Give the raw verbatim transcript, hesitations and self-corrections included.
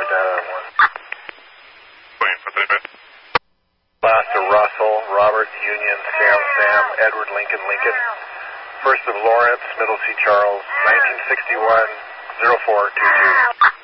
data one. Waiting for the bit. Last to Russell, Robert, Union, Sam, Sam, Edward, Lincoln, Lincoln. First of Lawrence, Middle C. Charles, nineteen sixty-one, oh four two two.